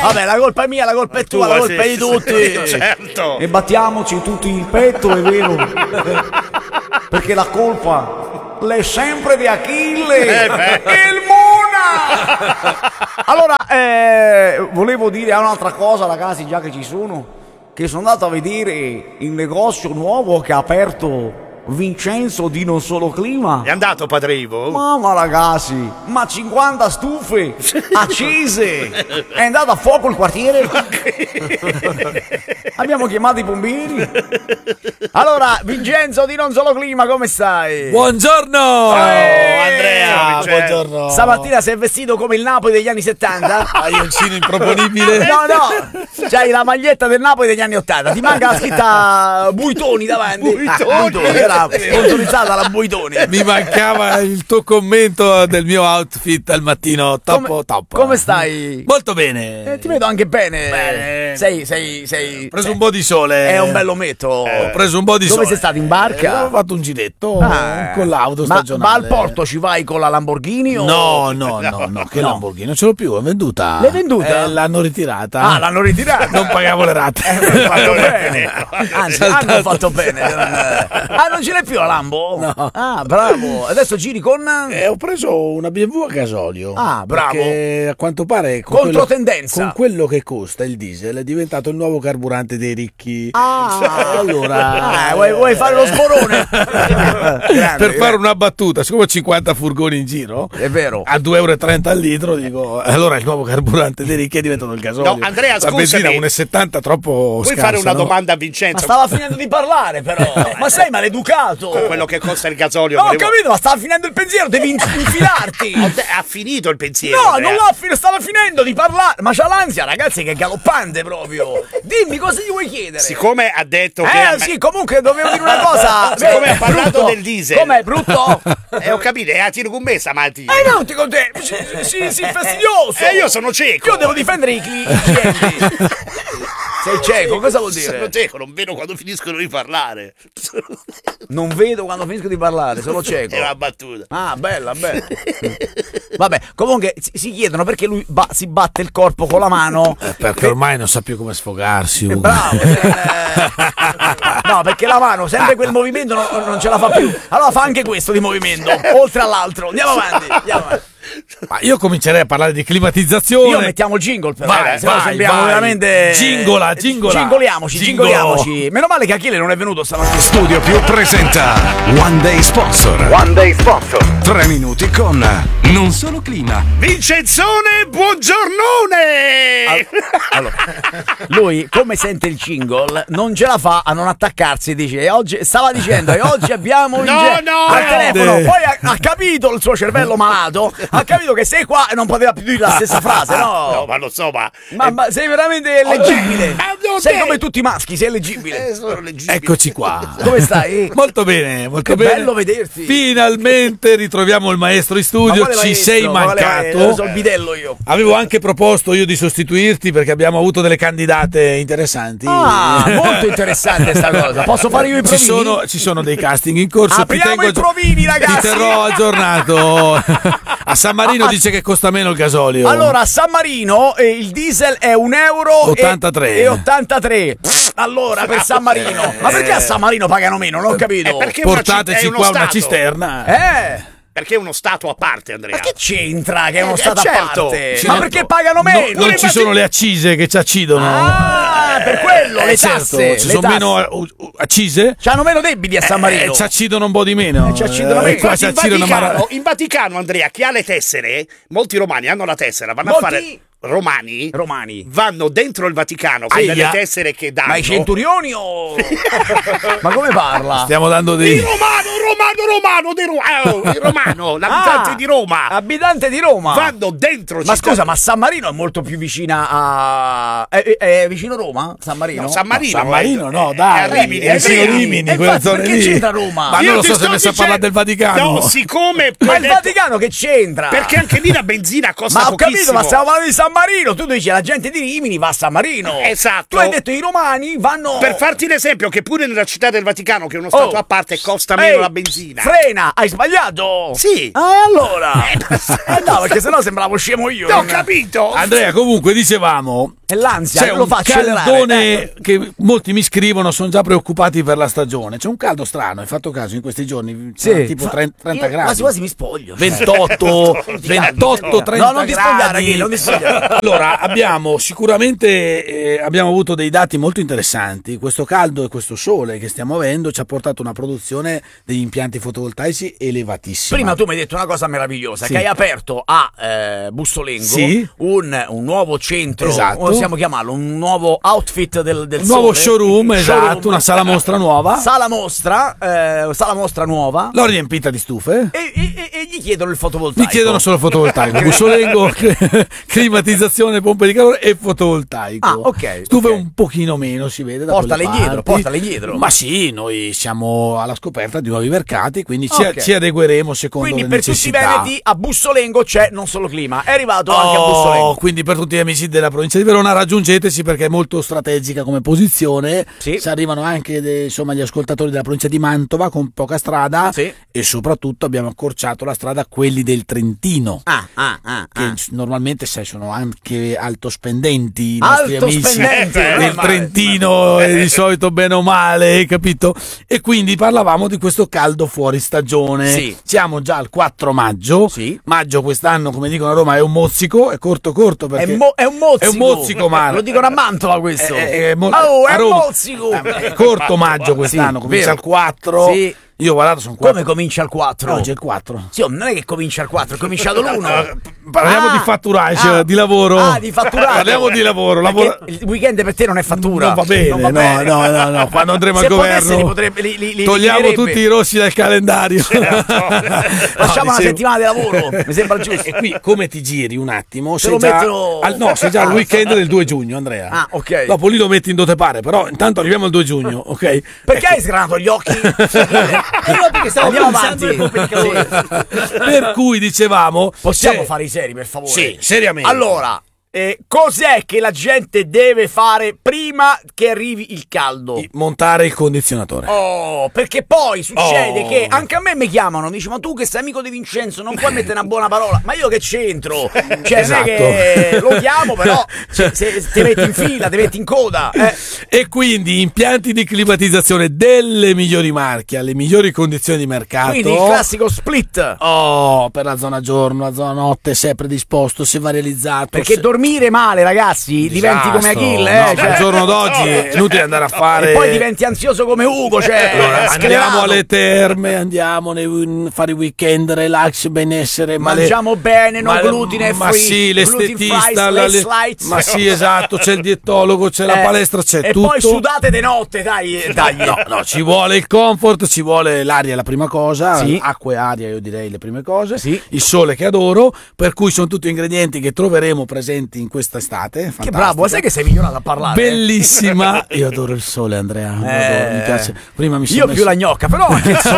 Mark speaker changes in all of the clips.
Speaker 1: Vabbè, la colpa è mia, la colpa è tua, la colpa è di tutti.
Speaker 2: Certo.
Speaker 1: E battiamoci tutti il petto, è vero. Perché la colpa l'è sempre di Achille. Il Mona. Allora, volevo dire un'altra cosa, ragazzi, già che ci sono. Che sono andato a vedere il negozio nuovo che ha aperto Vincenzo di Non Solo Clima.
Speaker 2: È andato, padre Ivo?
Speaker 1: Mamma ragazzi, ma 50 stufe accese. È andato a fuoco il quartiere. Abbiamo chiamato i pompieri. Allora, Vincenzo di Non Solo Clima, come stai?
Speaker 3: Buongiorno
Speaker 2: Andrea,
Speaker 3: buongiorno.
Speaker 1: Stamattina sei vestito come il Napoli degli anni 70?
Speaker 3: Maglioncino improponibile.
Speaker 1: No, c'hai la maglietta del Napoli degli anni 80. Ti manca la scritta Buitoni davanti. Buitoni, era sponsorizzata la Buitoni.
Speaker 3: Mi mancava il tuo commento del mio outfit al mattino. Top.
Speaker 1: Come stai?
Speaker 3: Molto bene.
Speaker 1: Ti vedo anche bene.
Speaker 3: Bene.
Speaker 1: Sei.
Speaker 3: Ho preso un po' di sole.
Speaker 1: È un bell'ometto.
Speaker 3: Ho preso un po' di sole.
Speaker 1: Dove sei stato? In barca?
Speaker 3: Ho fatto un giretto con l'auto stagionale.
Speaker 1: Ma al porto ci vai con la Lamborghini? O...
Speaker 3: No. Che Lamborghini? Non ce l'ho più, è venduta.
Speaker 1: L'hai venduta?
Speaker 3: L'hanno ritirata.
Speaker 1: Ah, l'hanno ritirata?
Speaker 3: Non pagavo le rate.
Speaker 1: Fatto bene. Anzi, hanno fatto bene. Non ce l'hai più la Lambo?
Speaker 3: No.
Speaker 1: Ah, bravo. Adesso giri con...
Speaker 3: Ho preso una BMW a gasolio.
Speaker 1: Ah, bravo.
Speaker 3: Perché a quanto pare
Speaker 1: Controtendenza.
Speaker 3: con quello che costa il diesel è diventato il nuovo carburante dei ricchi.
Speaker 1: Allora vuoi fare lo sborone?
Speaker 3: Per fare una battuta, siccome ho 50 furgoni in giro,
Speaker 1: È vero.
Speaker 3: a 2,30 € al litro, dico, allora il nuovo carburante dei ricchi è diventato il gasolio.
Speaker 2: No, Andrea,
Speaker 3: la benzina
Speaker 2: scusami.
Speaker 3: 1,70 troppo
Speaker 2: Puoi
Speaker 3: scarsa,
Speaker 2: fare una
Speaker 3: no?
Speaker 2: domanda a
Speaker 1: Ma
Speaker 2: Vincenzo?
Speaker 1: stava finendo di parlare, però. Ma sei maleducato.
Speaker 2: Con quello che costa il gasolio.
Speaker 1: No, ho
Speaker 2: volevo-
Speaker 1: capito, ma stava finendo il pensiero, devi infilarti.
Speaker 2: Ha finito il pensiero.
Speaker 1: No,
Speaker 2: Andrea.
Speaker 1: non l'ha finito, stava finendo di parlare. Ma c'ha l'ansia, ragazzi, che è galoppante proprio. Dimmi cosa gli vuoi chiedere.
Speaker 2: Siccome ha detto che a me-
Speaker 1: Sì, comunque dovevo dire una cosa.
Speaker 2: Siccome ha parlato del diesel.
Speaker 1: Com'è, brutto?
Speaker 2: ho capito, è a tiro con me stamattina.
Speaker 1: No, ti con te. Sì, fastidioso.
Speaker 2: Io sono cieco.
Speaker 1: Io devo difendere i clienti. Sei cieco, cosa vuol dire?
Speaker 2: Sono cieco, non vedo quando finiscono di parlare.
Speaker 1: Non vedo quando finisco di parlare, sono cieco.
Speaker 2: È una battuta.
Speaker 1: Ah, bella. Vabbè, comunque si chiedono perché lui si batte il corpo con la mano.
Speaker 3: Perché ormai non sa più come sfogarsi, Ugo.
Speaker 1: Bravo. No, perché la mano, sempre quel movimento non ce la fa più. Allora fa anche questo di movimento, oltre all'altro. Andiamo avanti.
Speaker 3: Ma io comincerei a parlare di climatizzazione.
Speaker 1: Io mettiamo il jingle però,
Speaker 3: Vai,
Speaker 1: se no
Speaker 3: vai,
Speaker 1: sembriamo
Speaker 3: vai.
Speaker 1: veramente...
Speaker 3: Jingola.
Speaker 1: Gingoliamoci. Meno male che Achille non è venuto stamattina.
Speaker 4: Studio Più presenta One Day Sponsor. 3 minuti con Non Solo Clima.
Speaker 2: Vincenzone, buongiornone!
Speaker 1: Allora, lui come sente il jingle non ce la fa a non attaccarsi, dice e oggi abbiamo il al telefono, poi ha capito il suo cervello malato, ha capito che sei qua e non poteva più dire la stessa frase, no?
Speaker 2: No, ma lo so, ma
Speaker 1: sei veramente leggibile. Sei
Speaker 2: te.
Speaker 1: come tutti i maschi, sei leggibile.
Speaker 2: sono leggibile.
Speaker 3: Eccoci qua.
Speaker 1: Come stai?
Speaker 3: Molto bene, molto
Speaker 1: Che
Speaker 3: bene.
Speaker 1: bello vederti.
Speaker 3: Finalmente ritroviamo il maestro in studio.
Speaker 1: Ma quale
Speaker 3: Ci
Speaker 1: maestro?
Speaker 3: sei
Speaker 1: Ma quale
Speaker 3: mancato.
Speaker 1: maestro? Sono il bidello io.
Speaker 3: Avevo anche proposto io di sostituirti perché abbiamo avuto delle candidate interessanti.
Speaker 1: Molto interessante sta cosa. Posso fare io i provini?
Speaker 3: Ci sono dei casting in corso.
Speaker 1: Apriamo i provini, ragazzi.
Speaker 3: Ti terrò aggiornato. A San Marino dice che costa meno il gasolio.
Speaker 1: Allora, a San Marino il diesel è
Speaker 3: 1,83
Speaker 1: e 83. Allora, per San Marino. Ma perché a San Marino pagano meno? Non ho capito.
Speaker 2: Perché
Speaker 3: Portateci
Speaker 2: è uno
Speaker 3: qua una
Speaker 2: stato.
Speaker 3: cisterna.
Speaker 2: Perché è uno stato a parte, Andrea.
Speaker 1: Ma che c'entra che è uno stato
Speaker 2: certo.
Speaker 1: a parte?
Speaker 3: Certo.
Speaker 1: Ma perché pagano meno?
Speaker 3: Non ci sono le accise che ci accidono.
Speaker 1: Per quello, le
Speaker 3: certo,
Speaker 1: tasse.
Speaker 3: ci
Speaker 1: le
Speaker 3: sono
Speaker 1: tasse.
Speaker 3: meno accise.
Speaker 1: C'hanno meno debiti a San Marino.
Speaker 3: Ci accidono un po' di meno.
Speaker 1: Ci accidono meno.
Speaker 3: E qua ci accidono
Speaker 2: In Vaticano, Andrea, chi ha le tessere, molti romani hanno la tessera, vanno a fare... Romani vanno dentro il Vaticano con delle tessere che danno.
Speaker 1: Ma i centurioni o... Ma come parla?
Speaker 3: Stiamo dando dei...
Speaker 2: Il romano, l'abitante di Roma.
Speaker 1: Abitante di Roma.
Speaker 2: Vanno dentro.
Speaker 1: Ma scusa, ma San Marino è molto più vicina a... È vicino Roma? San Marino?
Speaker 2: No, San Marino.
Speaker 3: San Marino, no, dai. Rimini, quella zona lì.
Speaker 1: Che c'entra Roma?
Speaker 3: Ma non lo so se messo a parlare del Vaticano.
Speaker 2: No, siccome.
Speaker 1: Ma il Vaticano che c'entra?
Speaker 2: Perché anche lì la benzina costa
Speaker 1: ma ho
Speaker 2: pochissimo.
Speaker 1: capito, ma stiamo parlando di San Marino. Tu dici la gente di Rimini va a San Marino.
Speaker 2: Esatto.
Speaker 1: Tu hai detto i romani vanno.
Speaker 2: Per farti l'esempio, che pure nella città del Vaticano, che è uno stato a parte, costa meno la benzina.
Speaker 1: Frena, hai sbagliato.
Speaker 2: Sì.
Speaker 1: Allora. No, perché sennò sembravo scemo io.
Speaker 2: Ho capito.
Speaker 3: Andrea, comunque dicevamo.
Speaker 1: È l'ansia,
Speaker 3: c'è
Speaker 1: lo fa
Speaker 3: un caldone che molti mi scrivono, sono già preoccupati per la stagione. C'è un caldo strano, hai fatto caso in questi giorni? Tipo 30 gradi.
Speaker 1: Quasi mi spoglio.
Speaker 3: 28, 30
Speaker 1: no, non ti spogliare, non ti spogliare.
Speaker 3: Allora, abbiamo sicuramente abbiamo avuto dei dati molto interessanti. Questo caldo e questo sole che stiamo avendo ci ha portato una produzione degli impianti fotovoltaici elevatissima.
Speaker 1: Prima tu mi hai detto una cosa meravigliosa, che hai aperto a Bussolengo un nuovo centro,
Speaker 3: esatto.
Speaker 1: Possiamo chiamarlo un nuovo outfit del
Speaker 3: un nuovo showroom, esatto, una sala mostra nuova.
Speaker 1: Sala mostra nuova.
Speaker 3: L'ho riempita di stufe.
Speaker 1: E gli chiedono il fotovoltaico.
Speaker 3: Gli chiedono solo fotovoltaico. Bussolengo, climatizzazione, pompe di calore e fotovoltaico.
Speaker 1: Ok.
Speaker 3: Stufe un pochino meno, si vede da
Speaker 1: portale dietro.
Speaker 3: Ma sì, noi siamo alla scoperta di nuovi mercati, quindi ci adegueremo secondo le necessità.
Speaker 1: Quindi per tutti i veneti a Bussolengo c'è non solo clima, è arrivato anche a Bussolengo.
Speaker 3: Quindi per tutti gli amici della provincia di Verona raggiungeteci, perché è molto strategica come posizione.
Speaker 1: Sì.
Speaker 3: Ci arrivano anche gli ascoltatori della provincia di Mantova con poca strada,
Speaker 1: sì.
Speaker 3: E soprattutto abbiamo accorciato la strada a quelli del Trentino, che normalmente sono anche altospendenti i nostri amici del Trentino, di solito bene o male, capito? E quindi parlavamo di questo caldo fuori stagione.
Speaker 1: Sì.
Speaker 3: Siamo già al 4 maggio.
Speaker 1: Sì.
Speaker 3: Maggio quest'anno, come dicono a Roma, è un mozzico, è corto perché
Speaker 1: è un mozzico.
Speaker 3: È un mozzico, ma
Speaker 1: lo dicono a Mantova questo.
Speaker 3: È
Speaker 1: Roma. Mozzico.
Speaker 3: È corto maggio quest'anno, comincia al 4.
Speaker 1: Sì.
Speaker 3: Io ho guardato, sono 4.
Speaker 1: Come comincia al 4?
Speaker 3: Oggi è il 4.
Speaker 1: Sì, non è che comincia al 4, è cominciato l'1.
Speaker 3: Parliamo di fatturage, di lavoro.
Speaker 1: Di fatturato.
Speaker 3: Parliamo di lavoro.
Speaker 1: Il weekend per te non è fattura.
Speaker 3: Non va bene, no. Quando andremo al governo togliamo tutti i rossi dal calendario.
Speaker 1: Facciamo una settimana di lavoro, mi sembra giusto.
Speaker 3: E qui come ti giri un attimo?
Speaker 1: Sei già
Speaker 3: al weekend del 2 giugno, Andrea.
Speaker 1: Ok.
Speaker 3: Dopo lì lo metti in dove te pare, però intanto arriviamo al 2 giugno, ok?
Speaker 1: Perché hai sgranato gli occhi? Andiamo avanti.
Speaker 3: Per cui dicevamo,
Speaker 1: possiamo fare i seri, per favore?
Speaker 3: Sì, seriamente.
Speaker 1: Allora, cos'è che la gente deve fare prima che arrivi il caldo?
Speaker 3: Montare il condizionatore.
Speaker 1: Perché poi succede che anche a me mi chiamano, mi dice: ma tu che sei amico di Vincenzo non puoi mettere una buona parola? Ma io che c'entro? Cioè,
Speaker 3: esatto.
Speaker 1: Non è che lo chiamo, però se ti metti in fila, ti metti in coda.
Speaker 3: E quindi impianti di climatizzazione delle migliori marche, alle migliori condizioni di mercato.
Speaker 1: Quindi il classico split.
Speaker 3: Per la zona giorno, la zona notte, se è predisposto, se va realizzato.
Speaker 1: Perché dormire male, ragazzi, diventi come Achille,
Speaker 3: no, al giorno d'oggi è inutile andare a fare.
Speaker 1: E poi diventi ansioso come Ugo,
Speaker 3: allora, andiamo alle terme, andiamo a fare i weekend, relax, benessere,
Speaker 1: mangiamo bene, non glutine free.
Speaker 3: Ma sì, l'estetista, ma sì, esatto, c'è il dietologo, c'è la palestra, c'è tutto.
Speaker 1: E poi sudate di notte, dai.
Speaker 3: No, ci vuole il comfort, ci vuole l'aria, è la prima cosa,
Speaker 1: sì.
Speaker 3: Acqua e aria, io direi le prime cose,
Speaker 1: sì.
Speaker 3: Il sole che adoro, per cui sono tutti ingredienti che troveremo presenti in questa estate. Fantastica.
Speaker 1: Che bravo, sai che sei migliorato a parlare.
Speaker 3: Bellissima. Io adoro il sole, Andrea, mi piace. Prima mi
Speaker 1: io più la gnocca, però anche il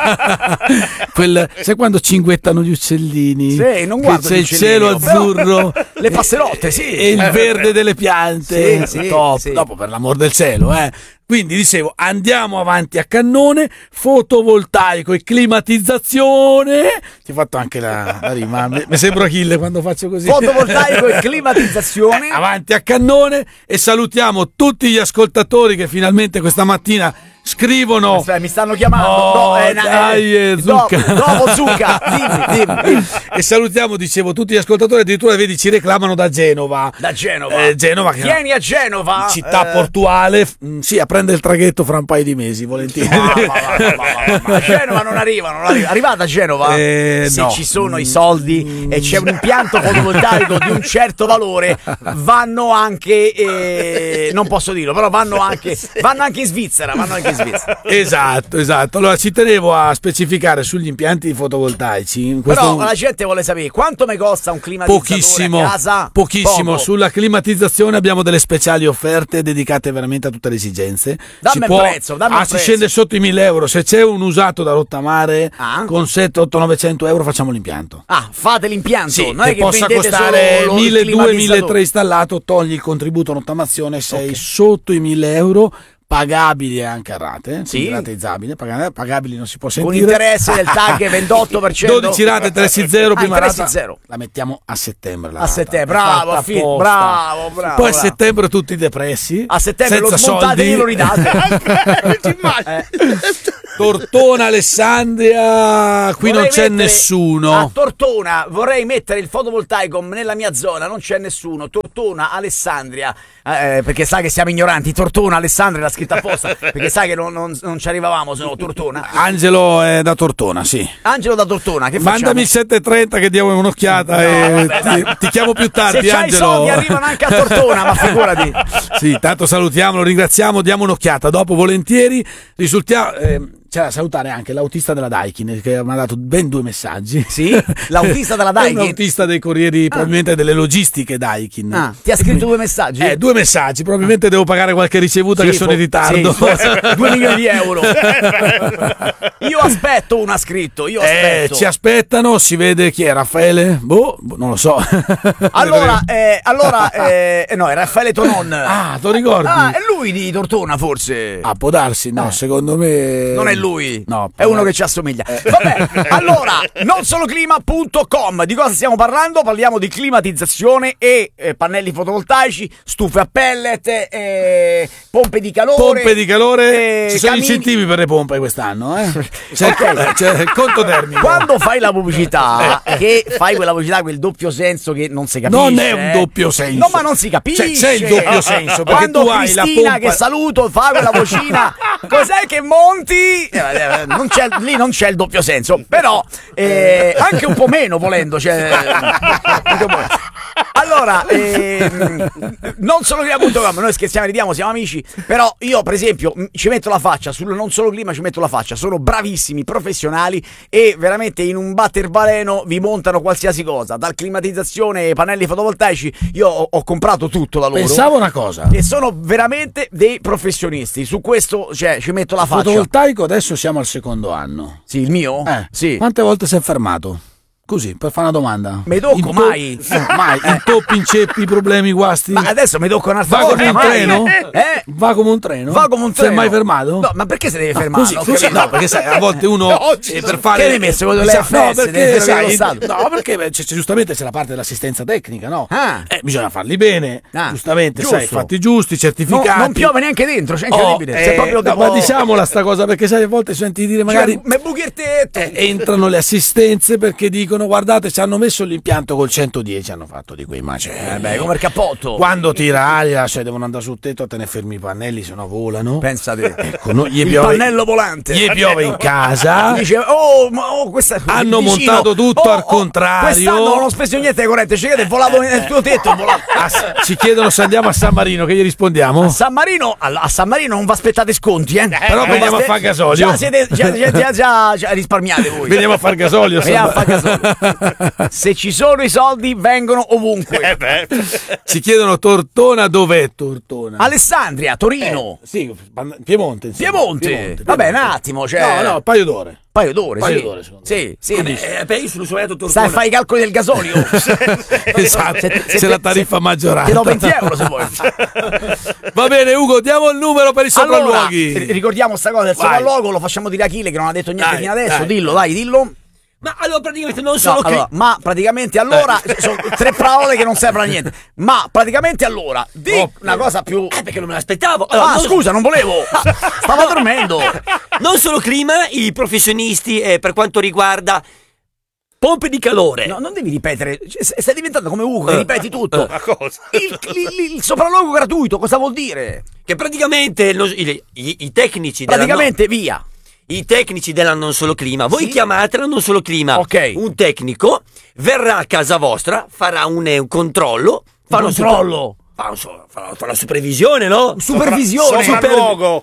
Speaker 3: sole. Sai quando cinguettano gli uccellini?
Speaker 1: Sì, non guardo
Speaker 3: c'è il cielo azzurro,
Speaker 1: le passerotte, sì.
Speaker 3: E il verde delle piante.
Speaker 1: Sì,
Speaker 3: top.
Speaker 1: Sì.
Speaker 3: Dopo, per l'amor del cielo, Quindi dicevo, andiamo avanti a cannone, fotovoltaico e climatizzazione. Ti ho fatto anche la rima, mi sembro Achille quando faccio così.
Speaker 1: Fotovoltaico e climatizzazione.
Speaker 3: Avanti a cannone, e salutiamo tutti gli ascoltatori che finalmente questa mattina scrivono.
Speaker 1: Aspetta, mi stanno chiamando.
Speaker 3: Zucca.
Speaker 1: Dopo Zucca. Dimmi.
Speaker 3: E salutiamo, dicevo, tutti gli ascoltatori, addirittura vedi ci reclamano da Genova.
Speaker 1: Genova che vieni a Genova,
Speaker 3: città portuale, sì, a prendere il traghetto fra un paio di mesi, volentieri.
Speaker 1: Ma a Genova non arrivano. Arrivata a Genova? Se
Speaker 3: no.
Speaker 1: Ci sono i soldi e c'è un impianto fotovoltaico di un certo valore, vanno anche non posso dirlo, però vanno anche in Svizzera. Svizzera.
Speaker 3: Esatto. Allora ci tenevo a specificare sugli impianti fotovoltaici.
Speaker 1: Però la gente vuole sapere quanto mi costa un climatizzatore a casa?
Speaker 3: Pochissimo.
Speaker 1: Poco.
Speaker 3: Sulla climatizzazione abbiamo delle speciali offerte dedicate veramente a tutte le esigenze.
Speaker 1: Dammi il prezzo.
Speaker 3: Si scende sotto i 1.000 euro. Se c'è un usato da rottamare con 700-800-900 euro facciamo l'impianto.
Speaker 1: Fate l'impianto.
Speaker 3: Sì,
Speaker 1: non è che
Speaker 3: possa costare 1.200-1.300 installato, togli il contributo rottamazione, sei sotto i 1.000 euro. Pagabili anche a rate, rateizzabili, pagabili non si può sentire.
Speaker 1: Con interesse del TAG 28%.
Speaker 3: 12 rate, interessi zero, prima rata.
Speaker 1: Zero.
Speaker 3: La mettiamo a settembre.
Speaker 1: Bravo.
Speaker 3: Poi a settembre tutti depressi.
Speaker 1: A settembre lo smontate e lo ridate.
Speaker 3: Tortona, Alessandria, qui non c'è nessuno.
Speaker 1: A Tortona vorrei mettere il fotovoltaico nella mia zona, non c'è nessuno. Tortona, Alessandria, perché sa che siamo ignoranti. Tortona, Alessandria l'ha scritta apposta, perché sa che non ci arrivavamo se no. Tortona.
Speaker 3: Angelo è da Tortona, sì.
Speaker 1: Angelo da Tortona, che facciamo?
Speaker 3: Mandami il 730 che diamo un'occhiata ti chiamo più tardi,
Speaker 1: se c'hai
Speaker 3: Angelo.
Speaker 1: I soldi arrivano anche a Tortona, ma figurati.
Speaker 3: Sì, tanto salutiamolo, ringraziamo, diamo un'occhiata dopo volentieri. C'è da salutare anche l'autista della Daikin che mi ha dato ben 2 messaggi.
Speaker 1: Sì? L'autista della Daikin?
Speaker 3: È un autista dei corrieri, probabilmente delle logistiche Daikin.
Speaker 1: Ti ha scritto 2 messaggi?
Speaker 3: 2 messaggi, probabilmente devo pagare qualche ricevuta che sono in ritardo.
Speaker 1: 2 milioni di euro. Io aspetto un scritto,
Speaker 3: ci aspettano, si vede chi è, Raffaele? Non lo so.
Speaker 1: Allora, no, è Raffaele Tonon.
Speaker 3: Te lo ricordi?
Speaker 1: È lui di Tortona forse.
Speaker 3: Può darsi, no, secondo me
Speaker 1: non è lui,
Speaker 3: no,
Speaker 1: è uno che ci assomiglia. Vabbè, allora, nonsoloclima.com. Di cosa stiamo parlando? Parliamo di climatizzazione e pannelli fotovoltaici, stufe a pellet, pompe di calore.
Speaker 3: Ci sono incentivi per le pompe quest'anno, C'è conto termine.
Speaker 1: Quando fai la pubblicità, che fai quella pubblicità, quel doppio senso che non si capisce.
Speaker 3: Non è un doppio senso.
Speaker 1: No, ma non si capisce.
Speaker 3: C'è il doppio senso.
Speaker 1: Quando
Speaker 3: tu hai
Speaker 1: Cristina,
Speaker 3: la pompa...
Speaker 1: che saluto, fa quella vocina, cos'è che monti? Lì non c'è il doppio senso, però anche un po' meno volendo. Allora, non solo clima.com, noi scherziamo, ridiamo, siamo amici, però io per esempio ci metto la faccia, sul non solo clima ci metto la faccia, sono bravissimi, professionali e veramente in un batter baleno vi montano qualsiasi cosa, dal climatizzazione ai pannelli fotovoltaici, io ho comprato tutto da loro.
Speaker 3: Pensavo una cosa.
Speaker 1: E sono veramente dei professionisti, su questo ci metto la faccia.
Speaker 3: Fotovoltaico adesso siamo al 2° anno.
Speaker 1: Sì, il mio? Sì.
Speaker 3: Quante volte si è fermato? Così, per fare una domanda.
Speaker 1: Mi tocco mai.
Speaker 3: Mai. Intoppi, inceppi, problemi, guasti.
Speaker 1: Ma adesso mi tocco un'altra volta.
Speaker 3: Va come un treno? Va come un treno?
Speaker 1: Va come un treno.
Speaker 3: Si è mai fermato?
Speaker 1: No, ma perché si deve fermare?
Speaker 3: Così. No, perché sai, a volte uno per fare...
Speaker 1: Che hai messo quello dell'FS?
Speaker 3: Perché giustamente c'è la parte dell'assistenza tecnica, no? Bisogna farli bene, giustamente, sai, fatti giusti, certificati.
Speaker 1: Non piove neanche dentro, c'è incredibile.
Speaker 3: Ma diciamola sta cosa, perché sai, a volte senti dire magari...
Speaker 1: Ma buchertetto!
Speaker 3: Entrano le assistenze perché dicono guardate, ci hanno messo l'impianto col 110, hanno fatto di quei macelli.
Speaker 1: Come il cappotto.
Speaker 3: Quando tira aria, devono andare sul tetto, te ne fermi i pannelli, se no volano.
Speaker 1: Pensate.
Speaker 3: Ecco,
Speaker 1: pannello volante.
Speaker 3: Gli piove in casa.
Speaker 1: Dice, questa
Speaker 3: hanno montato tutto al contrario.
Speaker 1: Quest'anno non ho speso niente di corrente, è volato nel tuo tetto.
Speaker 3: Ci chiedono se andiamo a San Marino, che gli rispondiamo?
Speaker 1: A San Marino non vi aspettate sconti,
Speaker 3: però veniamo a fare gasolio.
Speaker 1: Già risparmiate voi.
Speaker 3: Veniamo a fare gasolio.
Speaker 1: Se ci sono i soldi vengono ovunque.
Speaker 3: Ci chiedono Tortona, dov'è Tortona?
Speaker 1: Alessandria, Torino.
Speaker 3: Sì, Piemonte.
Speaker 1: Vabbè, un attimo,
Speaker 3: No, un paio d'ore.
Speaker 1: Paio d'ore, sì.
Speaker 2: Io sono sbagliato Tortona.
Speaker 1: Stai a fare i calcoli del gasolio.
Speaker 3: Esatto, c'è la tariffa maggiorata.
Speaker 1: Ti do 20 euro se vuoi.
Speaker 3: Va bene, Ugo, diamo il numero per i sopralluoghi.
Speaker 1: Allora, ricordiamo sta cosa del sopralluogo, lo facciamo dire a Achille che non ha detto niente fino adesso. Dillo.
Speaker 2: Ma allora praticamente non solo
Speaker 1: sono 3 parole che non servono a niente. Ma praticamente allora una cosa più.
Speaker 2: Perché non me l'aspettavo.
Speaker 1: Scusa, non volevo. Stavo dormendo.
Speaker 2: Non solo clima, i professionisti per quanto riguarda pompe di calore.
Speaker 1: No, non devi ripetere. Stai diventando come Ugo, che ripeti tutto.
Speaker 2: Ma cosa?
Speaker 1: Il sopralluogo gratuito, cosa vuol dire?
Speaker 2: Che praticamente i tecnici
Speaker 1: via.
Speaker 2: I tecnici della Non Solo Clima, voi chiamatela Non Solo Clima.
Speaker 1: Ok.
Speaker 2: Un tecnico verrà a casa vostra, farà un controllo.
Speaker 1: Controllo.
Speaker 5: Fa la supervisione, no?
Speaker 1: Supervisione.
Speaker 5: Sopralluogo.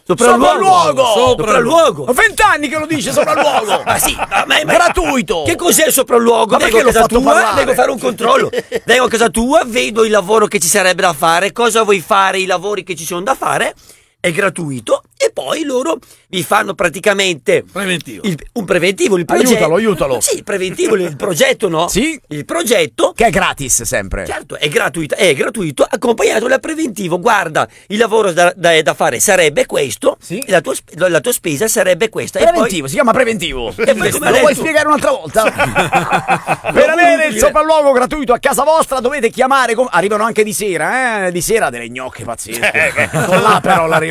Speaker 1: 20 anni che lo dice sopralluogo.
Speaker 5: Ma sì, ma è
Speaker 1: gratuito.
Speaker 5: Che cos'è il sopralluogo?
Speaker 1: Ma
Speaker 5: Vengo a
Speaker 1: perché
Speaker 5: casa
Speaker 1: l'ho fatto
Speaker 5: tua,
Speaker 1: parlare?
Speaker 5: vengo a fare un controllo. Vengo a casa tua, vedo il lavoro che ci sarebbe da fare, cosa vuoi fare, i lavori che ci sono da fare. È gratuito e poi loro vi fanno praticamente un preventivo, il progetto.
Speaker 1: Aiutalo.
Speaker 5: Sì, il preventivo, il progetto, no?
Speaker 1: Sì.
Speaker 5: Il progetto
Speaker 1: che è gratis sempre.
Speaker 5: Certo, è gratuito, accompagnato dal preventivo. Guarda, il lavoro da fare sarebbe questo,
Speaker 1: sì.
Speaker 5: E la tua spesa sarebbe questa.
Speaker 1: Preventivo,
Speaker 5: e poi,
Speaker 1: si chiama preventivo.
Speaker 5: E poi,
Speaker 1: lo vuoi spiegare un'altra volta? Per avere il sopralluogo gratuito a casa vostra dovete chiamare. Arrivano anche di sera, Di sera delle gnocche pazzesche. Con l'Aperol arrivano.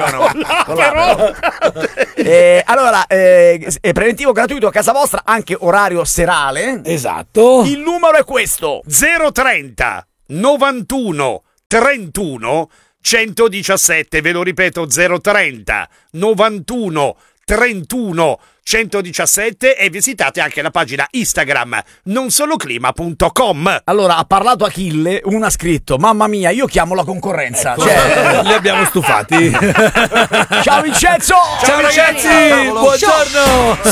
Speaker 1: Allora, preventivo gratuito a casa vostra, anche orario serale.
Speaker 3: Esatto.
Speaker 1: Il numero è questo:
Speaker 2: 030 91 31 117. Ve lo ripeto, 030 91 31 117 e visitate anche la pagina Instagram nonsoloclima.com.
Speaker 1: Allora, ha parlato Achille, uno ha scritto: mamma mia, io chiamo la concorrenza.
Speaker 3: Li abbiamo stufati.
Speaker 1: Ciao Vincenzo!
Speaker 3: Ciao ragazzi, buongiorno!